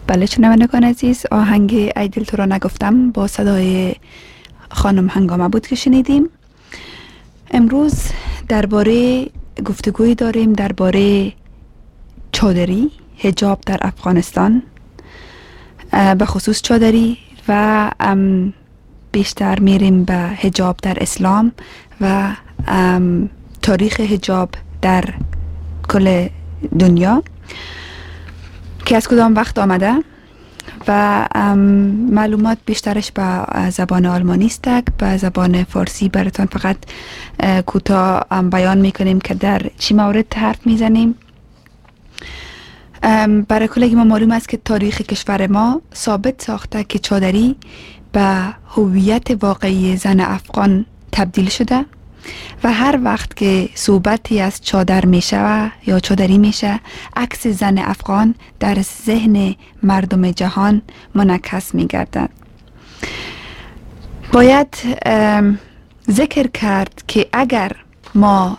بله شنوندگان عزیز، آهنگ ای دل تو را نگفتم با صدای خانم هنگامه بود که شنیدیم. امروز درباره گفتگوی داریم درباره چادری، حجاب در افغانستان، به خصوص چادری و بیشتر میریم به حجاب در اسلام و تاریخ حجاب در کل دنیا که از کدام وقت آمده و معلومات بیشترش به زبان آلمانی است. به زبان فارسی براتون فقط کوتاه بیان میکنیم که در چی مورد حرف میزنیم. برای کلگی ما معلوم است که تاریخ کشور ما ثابت ساخته که چادری به هویت واقعی زن افغان تبدیل شده و هر وقت که صحبتی از چادر میشه یا چادری میشه، عکس زن افغان در ذهن مردم جهان منعکس میگردد. باید ذکر کرد که اگر ما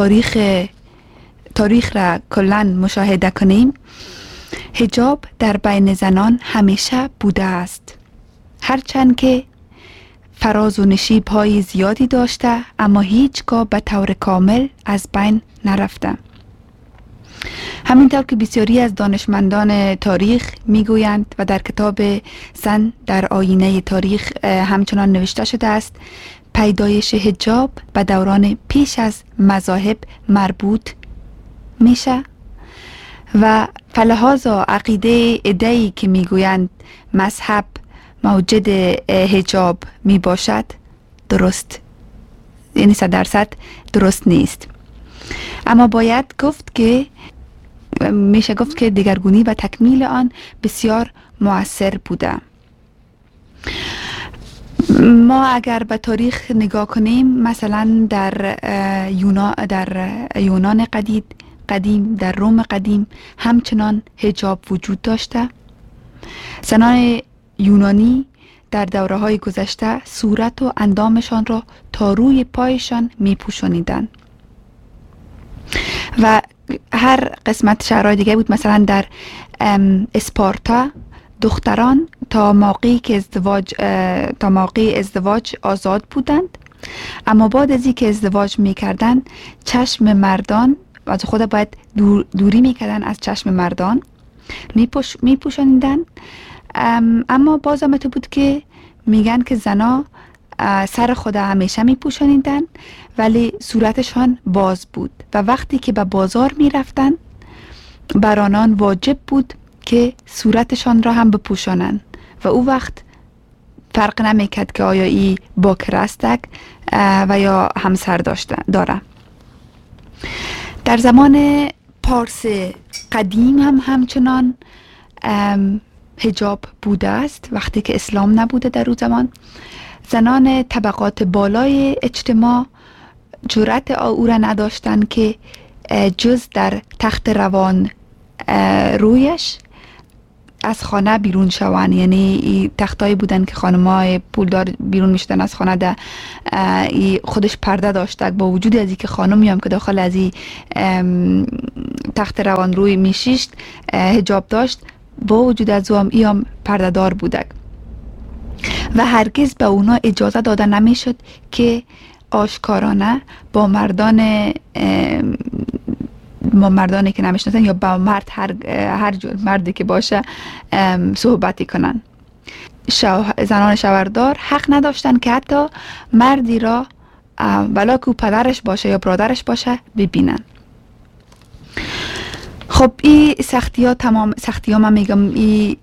تاریخ را کلن مشاهده کنیم، حجاب در بین زنان همیشه بوده است، هرچند که فراز و نشیب های زیادی داشته اما هیچگاه به طور کامل از بین نرفته. همینطور که بسیاری از دانشمندان تاریخ میگویند و در کتاب زن در آینه تاریخ همچنان نوشته شده است، پیدایش حجاب به دوران پیش از مذاهب مربوط میشه و فلحاظ عقیده ادعی که میگویند مذهب موجد حجاب می باشد درست، یعنی 100% درست نیست. اما باید گفت که میشه گفت که دگرگونی و تکمیل آن بسیار مؤثر بوده. ما اگر به تاریخ نگاه کنیم، مثلا در یونان قدیم، در روم قدیم همچنان حجاب وجود داشته. زنان یونانی در دوره های گذشته صورت و اندامشان را تا روی پایشان می پوشانیدند و هر قسمت شهرهای دیگه بود. مثلا در اسپارتا دختران تا موقعی ازدواج آزاد بودند، اما بعد از اینکه ازدواج میکردند چشم مردان از خود باید دوری میکردن از چشم مردان میپوشانیدند. اما باز هم تو بود که میگن که زنا سر خود همیشه میپوشانیدن ولی صورتشان باز بود و وقتی که به بازار میرفتن بر آنان واجب بود که صورتشان را هم بپوشانند و او وقت فرق نمیکرد که آیا ای باکر است و یا همسر داره. در زمان پارس قدیم هم همچنان حجاب بوده است. وقتی که اسلام نبوده در اون زمان، زنان طبقات بالای اجتماع جرأت او را نداشتند که جز در تخت روان رویش از خانه بیرون شوند. یعنی تختایی بودن که خانم‌های پولدار بیرون میشدن از خانه، ده خودش پرده داشته. با وجود از اینکه خانمی هم که داخل از این تخت روان روی میشیشت حجاب داشت، با وجود از او هم پرده دار بودک و هرگز به اونا اجازه داده نمیشد که آشکارانه با مردانی که نمیشناسن یا با مرد هر جور مردی که باشه صحبتی کنن. زنان شوهردار حق نداشتن که حتی مردی را ولا که پدرش باشه یا برادرش باشه ببینن. خب این سختی ها من میگم، این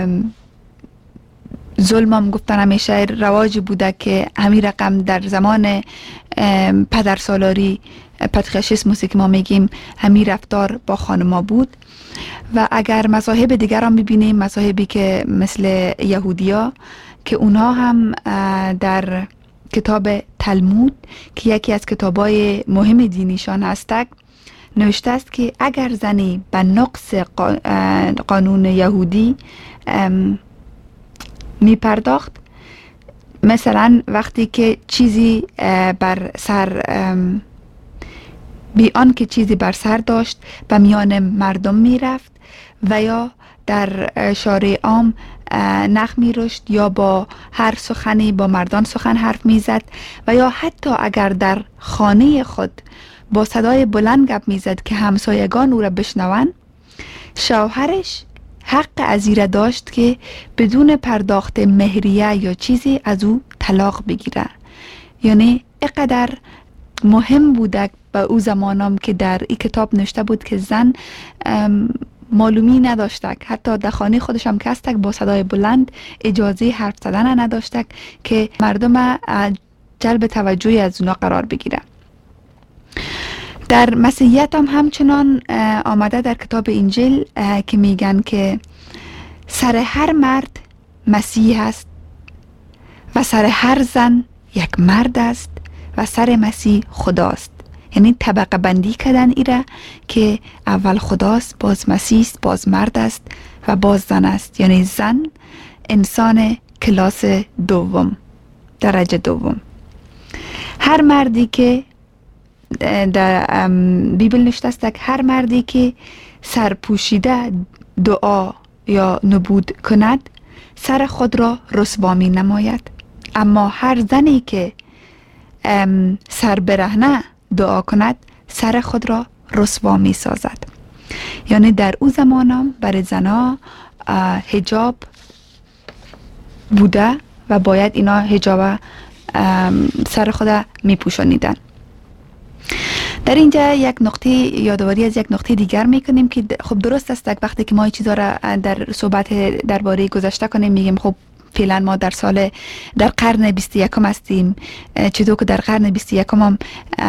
ظلم هم گفتن همیشه رواج بوده که همین رقم در زمان پدرسالاری پاتریارشیسموسی که ما میگیم همین رفتار با خانما بود. و اگر مذاهب دیگر هم میبینیم، مذاهبی که مثل یهودیا که اونها هم در کتاب تلمود که یکی از کتابای مهم دینیشان هستند نوشته است که اگر زنی به نقص قانون یهودی می پرداخت، مثلا وقتی که چیزی بر سر بی آن که چیزی بر سر داشت به میان مردم می رفت و یا در شارع عام نخ می رشت یا با هر سخنی با مردان سخن حرف می زد و یا حتی اگر در خانه خود با صدای بلند گپ می زد که همسایگان او را بشنوند، شوهرش حق ازیره داشت که بدون پرداخت مهریه یا چیزی از او طلاق بگیره. یعنی اینقدر مهم بوده به او زمانم که در این کتاب نوشته بود که زن معلومی نداشتک، حتی در خانه خودش هم کستک با صدای بلند اجازه حرف زدن نداشتک که مردم جلب توجهی از اونا قرار بگیره. در مسیحیت هم همچنان آمده در کتاب انجیل که میگن که سر هر مرد مسیح است و سر هر زن یک مرد است و سر مسیح خداست. یعنی طبقه بندی کردن ایره که اول خداست، باز مسیح است، باز مرد است و باز زن است. یعنی زن انسان کلاس دوم، درجه دوم. هر مردی که در بیبل نوشته است که هر مردی که سرپوشیده دعا یا نبوذ کند سر خود را رسوا می نماید، اما هر زنی که سر برهنه دعا کند سر خود را رسوا می سازد. یعنی در او زمانم برای زنها حجاب بوده و باید اینا حجاب سر خود می پوشانیدن. در اینجا یک نقطه یادآوری از یک نقطه دیگر میکنیم که خب درست است وقتی که ما این چیزا را در صحبت درباره گذشته کنیم میگیم خب فعلا ما در قرن 21 هستیم، چطور که در قرن 21 هم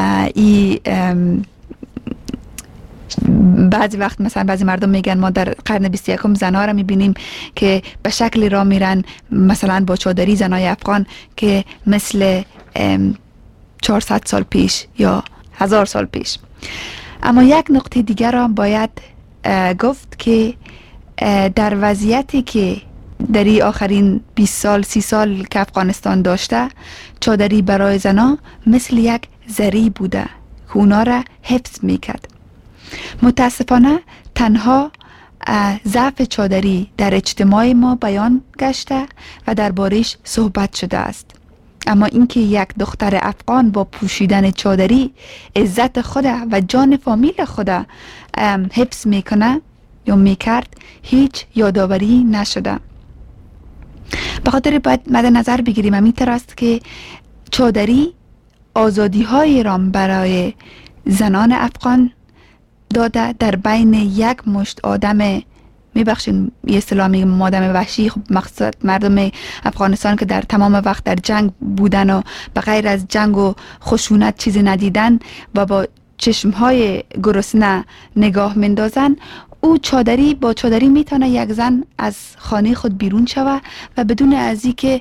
بعضی وقت مثلا بعضی مردم میگن ما در قرن 21 زنها را میبینیم که به شکل را میرن مثلا با چادری زنای افغان که مثل 400 سال پیش یا 1000 سال پیش. اما یک نقطه دیگر را باید گفت که در وضعیتی که در این آخرین 20 سال 30 سال که افغانستان داشته، چادری برای زنها مثل یک زری بوده که اونا را حفظ میکرد. متاسفانه تنها ضعف چادری در اجتماع ما بیان گشته و درباره‌اش صحبت شده است. اما اینکه یک دختر افغان با پوشیدن چادری عزت خود و جان فامیل خود حفظ میکنه یا میکرد هیچ یادآوری نشده. به خاطر باید مد نظر بگیریم همین طور است که چادری آزادی های رام برای زنان افغان داده. در بین یک مشت آدم، میبخشین یه اصطلاح میگم آدم وحشی، خب مقصد مردم افغانستان که در تمام وقت در جنگ بودن و به غیر از جنگ و خشونت چیزی ندیدن و با چشمهای گرسنه نگاه مندازن، او با چادری میتونه یک زن از خانه خود بیرون شوه و بدون از اینکه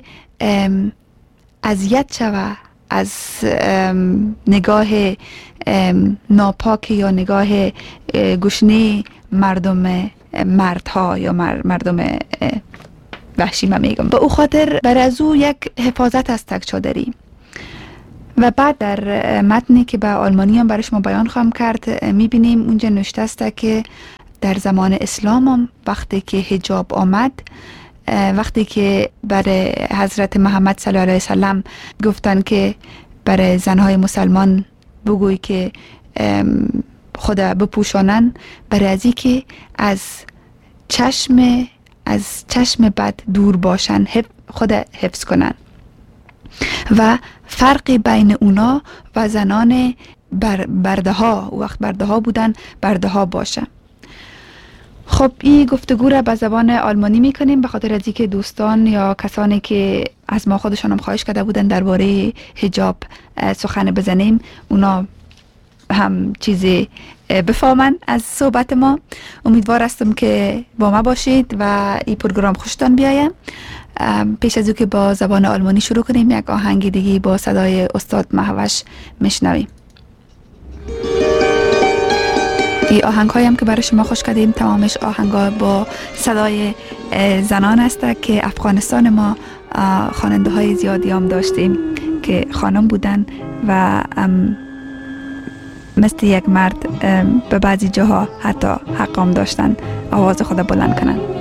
اذیت شوه از نگاه ناپاک یا نگاه گشنه مردها یا مردم وحشی ما میگم. به او خاطر بر از او یک حفاظت است تک چادری. و بعد در متنی که به آلمانی هم برش ما بیان خواهم کرد میبینیم اونجا نوشته است که در زمان اسلام هم وقتی که حجاب آمد، وقتی که برای حضرت محمد صلی الله علیه وسلم گفتن که برای زنهای مسلمان بگوی که خود بپوشانن، برای ازی که از چشم بد دور باشن، خود حفظ کنن و فرق بین اونا و زنان برده ها، وقت برده ها بودن، برده ها باشه. خب این گفتگو را به زبان آلمانی میکنیم به خاطر از اینکه دوستان یا کسانی که از ما خودشان هم خواهش کرده بودن درباره حجاب سخن بزنیم اونا هم چیزی بفهمن از صحبت ما. امیدوار هستم که با ما باشید و این پروگرام خوشتان بیاید. پیش از او که با زبان آلمانی شروع کنیم یک آهنگ دیگه با صدای استاد مهوش میشنویم. این آهنگ هایم که برای شما خوش کردیم تمامش آهنگ ها با صدای زنان است که افغانستان ما خواننده های زیادی هم داشتیم که خانم بودن و مثل یک مرد به بعضی جاها حتی حقام داشتن آواز خود بلند کنن.